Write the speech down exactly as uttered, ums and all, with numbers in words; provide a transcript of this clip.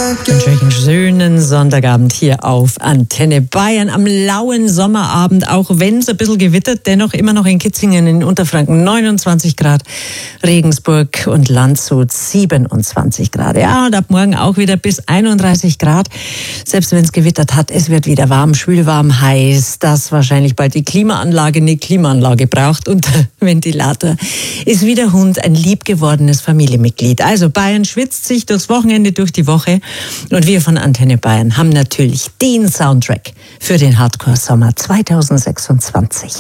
Einen schönen Sonntagabend hier auf Antenne Bayern am lauen Sommerabend, auch wenn es ein bisschen gewittert, dennoch immer noch in Kitzingen in Unterfranken neunundzwanzig Grad, Regensburg und Landshut siebenundzwanzig Grad. Ja, und ab morgen auch wieder bis einunddreißig Grad. Selbst wenn es gewittert hat, es wird wieder warm, schwül warm, heiß, dass wahrscheinlich bald die Klimaanlage eine Klimaanlage braucht und der Ventilator ist wie der Hund ein liebgewordenes Familienmitglied. Also Bayern schwitzt sich durchs Wochenende, durch die Woche. Und wir von Antenne Bayern haben natürlich den Soundtrack für den Hardcore-Sommer zweitausendsechsundzwanzig.